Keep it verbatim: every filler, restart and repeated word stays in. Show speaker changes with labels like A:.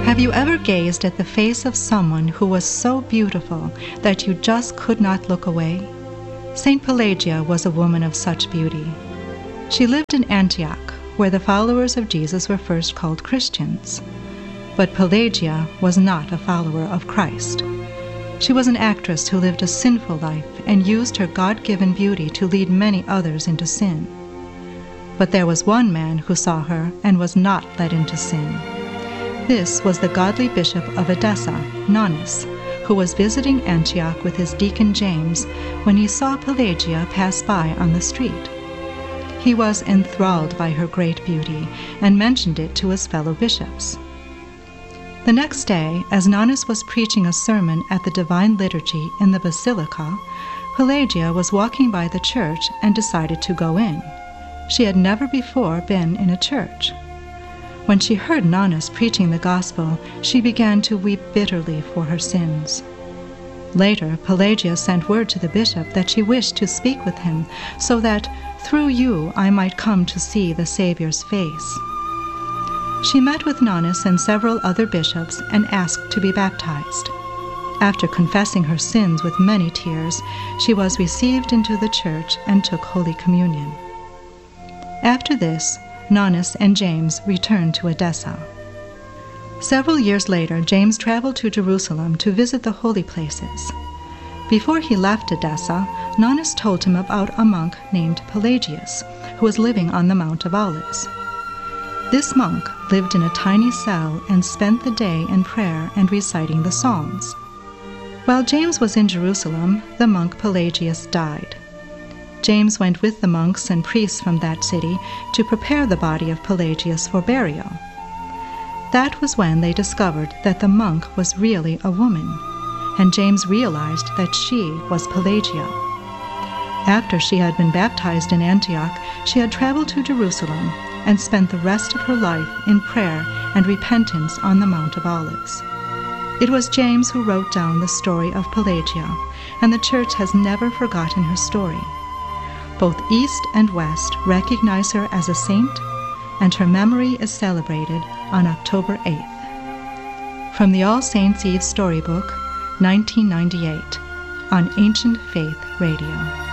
A: Have you ever gazed at the face of someone who was so beautiful that you just could not look away? Saint Pelagia was a woman of such beauty. She lived in Antioch, where the followers of Jesus were first called Christians. But Pelagia was not a follower of Christ. She was an actress who lived a sinful life and used her God-given beauty to lead many others into sin. But there was one man who saw her and was not led into sin. This was the godly bishop of Edessa, Nonnus, who was visiting Antioch with his deacon James when he saw Pelagia pass by on the street. He was enthralled by her great beauty and mentioned it to his fellow bishops. The next day, as Nonnus was preaching a sermon at the Divine Liturgy in the Basilica, Pelagia was walking by the church and decided to go in. She had never before been in a church. When she heard Nonnus preaching the gospel, she began to weep bitterly for her sins. Later, Pelagia sent word to the bishop that she wished to speak with him, so that through you I might come to see the Savior's face. She met with Nonnus and several other bishops and asked to be baptized. After confessing her sins with many tears, she was received into the church and took Holy Communion. After this, Nonnus and James returned to Edessa. Several years later, James traveled to Jerusalem to visit the holy places. Before he left Edessa, Nonnus told him about a monk named Pelagius, who was living on the Mount of Olives. This monk lived in a tiny cell and spent the day in prayer and reciting the Psalms. While James was in Jerusalem, the monk Pelagius died. James went with the monks and priests from that city to prepare the body of Pelagius for burial. That was when they discovered that the monk was really a woman, and James realized that she was Pelagia. After she had been baptized in Antioch, she had traveled to Jerusalem and spent the rest of her life in prayer and repentance on the Mount of Olives. It was James who wrote down the story of Pelagia, and the Church has never forgotten her story. Both East and West recognize her as a saint, and her memory is celebrated on October eighth. From the All Saints' Eve Storybook, nineteen ninety-eight, on Ancient Faith Radio.